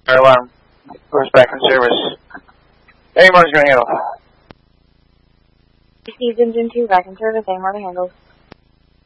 Fire alarm. Goes back in service. AMR's going to handle. Received engine 2 back in service. AMR to handle.